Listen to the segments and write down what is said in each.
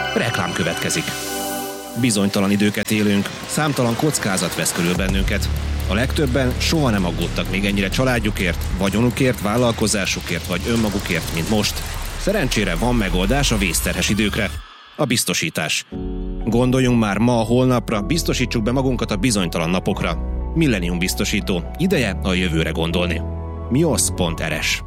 Reklám következik. Bizonytalan időket élünk, számtalan kockázat vesz körül bennünket. A legtöbben soha nem aggódtak még ennyire családjukért, vagyonukért, vállalkozásukért vagy önmagukért, mint most. Szerencsére van megoldás a vészterhes időkre. A biztosítás. Gondoljunk már ma a holnapra, biztosítsuk be magunkat a bizonytalan napokra. Millennium biztosító. Ideje a jövőre gondolni. miosz.rs.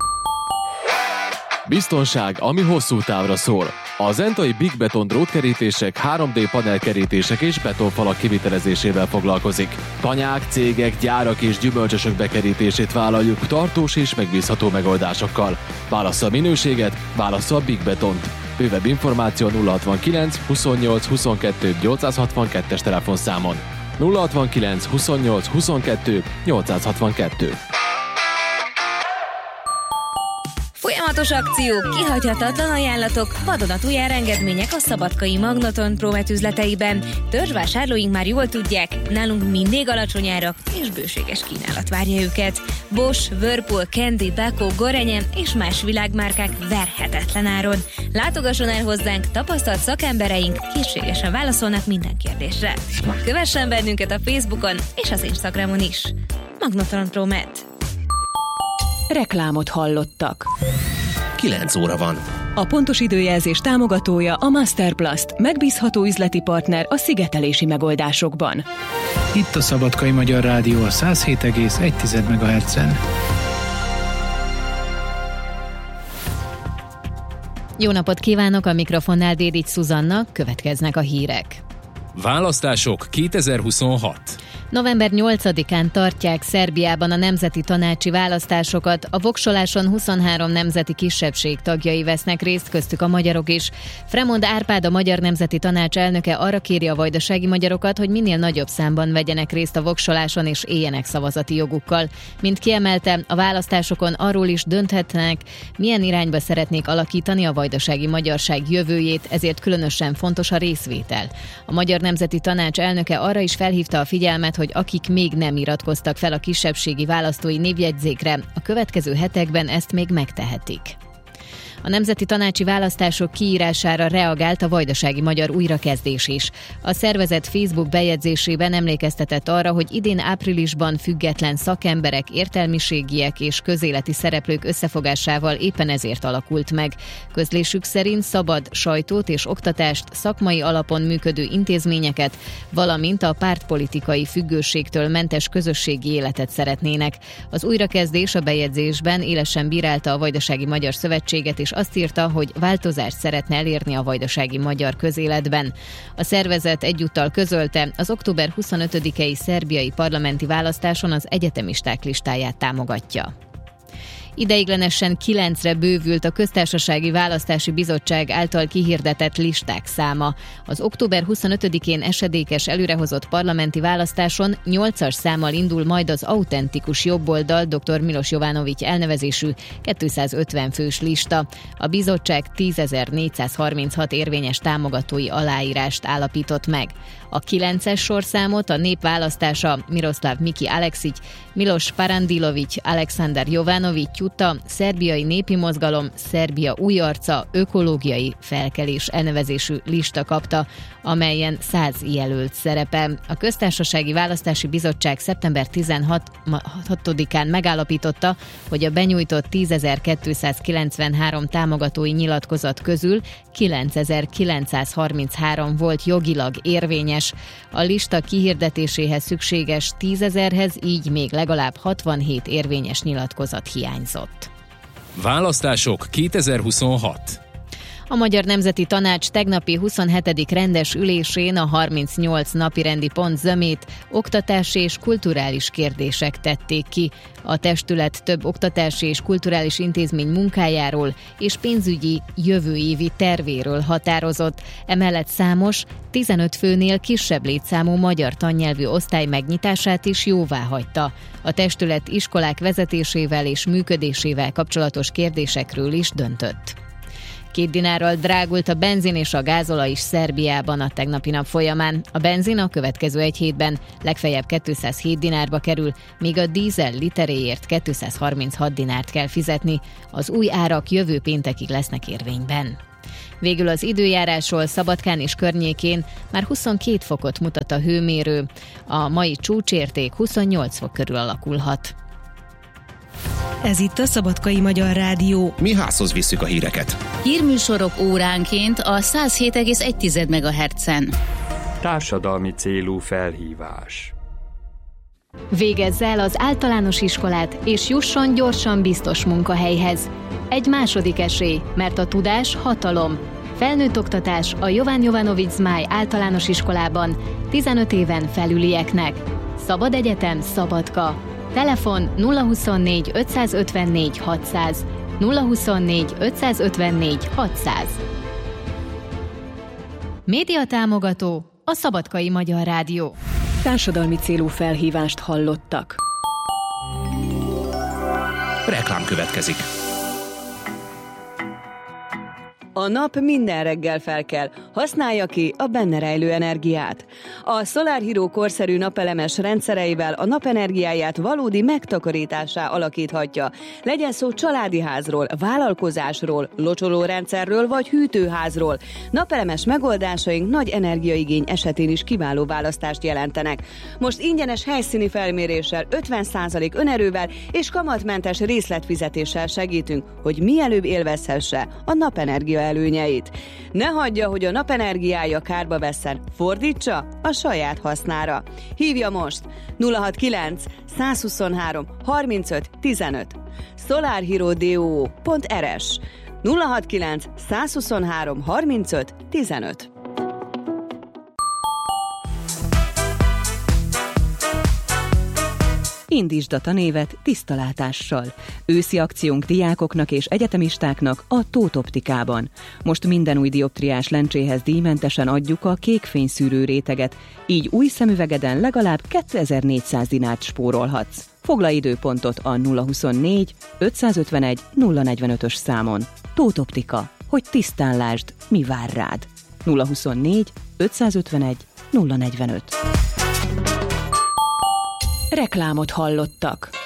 Biztonság, ami hosszú távra szól. A zentai Big Beton drótkerítések, 3D panelkerítések és betonfalak kivitelezésével foglalkozik. Tanyák, cégek, gyárak és gyümölcsösök bekerítését vállaljuk tartós és megbízható megoldásokkal. Válassza a minőséget, válassza a Big Betont. Bővebb információ 069 28 22 862-es telefonszámon. 069 28 22 862. Folyamatos akciók, kihagyhatatlan ajánlatok, vadonatúj árengedmények a Szabadkai Magnaton Promet üzleteiben. Törzsvásárlóink már jól tudják, nálunk mindig alacsony árak és bőséges kínálat várja őket. Bosch, Whirlpool, Candy, Beko, Gorenje és más világmárkák verhetetlen áron. Látogasson el hozzánk, tapasztalt szakembereink készségesen válaszolnak minden kérdésre. Kövessen bennünket a Facebookon és az Instagramon is. Magnaton Promet. Reklámot hallottak. 9 óra van. A pontos időjelzés támogatója a Masterplast, megbízható üzleti partner a szigetelési megoldásokban. Itt a Szabadkai Magyar Rádió a 107,1 MHz-en. Jó napot kívánok, a mikrofonnál Dédics Szuzanna, következnek a hírek. Választások 2026. November 8-án tartják Szerbiában a nemzeti tanácsi választásokat. A voksoláson 23 nemzeti kisebbség tagjai vesznek részt, köztük a magyarok is. Fremond Árpád, a Magyar Nemzeti Tanács elnöke arra kéri a vajdasági magyarokat, hogy minél nagyobb számban vegyenek részt a voksoláson és éljenek szavazati jogukkal. Mint kiemelte, a választásokon arról is dönthetnek, milyen irányba szeretnék alakítani a vajdasági magyarság jövőjét, ezért különösen fontos a részvétel. A Magyar Nemzeti Tanács elnöke arra is felhívta a figyelmet, hogy akik még nem iratkoztak fel a kisebbségi választói névjegyzékre, a következő hetekben ezt még megtehetik. A nemzeti tanácsi választások kiírására reagált a vajdasági magyar újrakezdés is. A szervezet Facebook bejegyzésében emlékeztetett arra, hogy idén áprilisban független szakemberek, értelmiségiek és közéleti szereplők összefogásával éppen ezért alakult meg. Közlésük szerint szabad sajtót és oktatást, szakmai alapon működő intézményeket, valamint a pártpolitikai függőségtől mentes közösségi életet szeretnének. Az újrakezdés a bejegyzésben élesen bírálta a Vajdasági Magyar Szövetséget, és azt írta, hogy változást szeretne elérni a vajdasági magyar közéletben. A szervezet egyúttal közölte, az október 25-i szerbiai parlamenti választáson az egyetemisták listáját támogatja. Ideiglenesen 9-re bővült a Köztársasági Választási Bizottság által kihirdetett listák száma. Az október 25-én esedékes előrehozott parlamenti választáson 8-as számmal indul majd az autentikus jobboldal dr. Milos Jovanovics elnevezésű 250 fős lista. A bizottság 10.436 érvényes támogatói aláírást állapított meg. A 9-es sorszámot a nép választása Miroslav Miki Aleksić, Milos Parandilović, Aleksandar Jovanović Juta, Szerbiai Népi Mozgalom, Szerbia új arca, ökológiai felkelés elnevezésű lista kapta, amelyen 100 jelölt szerepel. A Köztársasági Választási Bizottság szeptember 16-án megállapította, hogy a benyújtott 10.293 támogatói nyilatkozat közül 9.933 volt jogilag érvényes. A lista kihirdetéséhez szükséges 10.000-hez így még legalább 67 érvényes nyilatkozat hiányzott. Választások 2026. A Magyar Nemzeti Tanács tegnapi 27. rendes ülésén a 38 napirendi pont zömét oktatási és kulturális kérdések tették ki. A testület több oktatási és kulturális intézmény munkájáról és pénzügyi jövőévi tervéről határozott. Emellett számos, 15 főnél kisebb létszámú magyar tannyelvű osztály megnyitását is jóváhagyta. A testület iskolák vezetésével és működésével kapcsolatos kérdésekről is döntött. 2 dinárral drágult a benzin és a gázolaj is Szerbiában a tegnapi nap folyamán. A benzin a következő egy hétben legfeljebb 207 dinárba kerül, míg a dízel literéért 236 dinárt kell fizetni. Az új árak jövő péntekig lesznek érvényben. Végül az időjárásról: Szabadkán és környékén már 22 fokot mutat a hőmérő. A mai csúcsérték 28 fok körül alakulhat. Ez itt a Szabadkai Magyar Rádió. Mi házhoz visszük a híreket. Hírműsorok óránként a 107,1 MHz-en. Társadalmi célú felhívás. Végezze el az általános iskolát, és jusson gyorsan biztos munkahelyhez. Egy második esély, mert a tudás hatalom. Felnőtt oktatás a Jovan Jovanović Zmaj általános iskolában 15 éven felülieknek. Szabad egyetem, Szabadka. Telefon 024 554 600. 024 554 600. Média támogató a Szabadkai Magyar Rádió. Társadalmi célú felhívást hallottak. Reklám következik. A nap minden reggel felkel, használja ki a benne rejlő energiát. A Solar Hero korszerű napelemes rendszereivel a napenergiáját valódi megtakarításá alakíthatja. Legyen szó családi házról, vállalkozásról, locsolórendszerről vagy hűtőházról. Napelemes megoldásaink nagy energiaigény esetén is kiváló választást jelentenek. Most ingyenes helyszíni felméréssel, 50% önerővel és kamatmentes részletfizetéssel segítünk, hogy mielőbb élvezhesse a napenergia előnyeit. Ne hagyja, hogy a napenergiája kárba vesszen, fordítsa a saját hasznára. Hívja most 069 123 35 15 solarhero.rs 069 123 35 15. Indítsd a tanévet tiszta látással. Őszi akciónk diákoknak és egyetemistáknak a Tóth Optikában. Most minden új dioptriás lencséhez díjmentesen adjuk a kékfényszűrő réteget, így új szemüvegeden legalább 2400 dinárt spórolhatsz. Foglalj időpontot a 024 551 045-ös számon. Tóth Optika, hogy tisztán lásd, mi vár rád. 024 551 045. Reklámot hallottak.